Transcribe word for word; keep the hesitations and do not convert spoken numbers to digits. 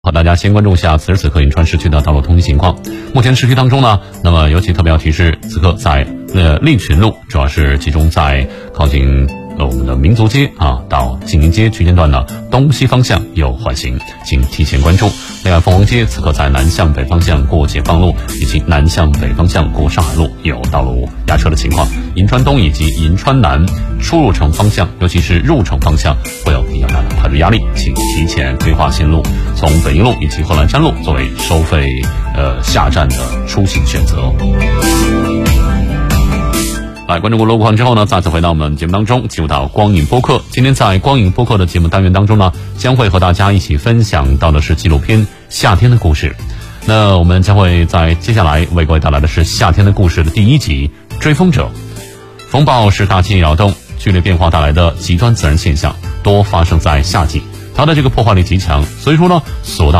好，大家先关注一下此时此刻银川市区的道路通行情况。目前市区当中呢，那么尤其特别要提示，此刻在呃利群路，主要是集中在靠近呃我们的民族街啊到晋宁街区间段呢，东西方向有缓行，请提前关注。另外，凤凰街此刻在南向北方向过解放路以及南向北方向过上海路有道路压车的情况。银川东以及银川南出入城方向，尤其是入城方向会有比较大的排队压力，请提前规划线路，从北京路以及贺兰山路作为收费呃下站的出行选择。来关注过路况之后呢，再次回到我们节目当中，进入到光影播客。今天在光影播客的节目单元当中呢，将会和大家一起分享到的是纪录片《夏天的故事》。那我们将会在接下来为各位带来的是《夏天的故事》的第一集《追风者》。风暴是大气扰动、剧烈变化带来的极端自然现象，多发生在夏季，它的这个破坏力极强，所以说呢，所到